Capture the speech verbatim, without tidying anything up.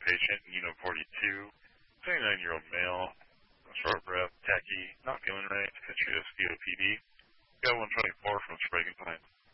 patient, Unit forty-two, twenty-nine-year-old male, short breath, tachy, not feeling right, history of C O P D. Scale one twenty-four from Sprague and Pine.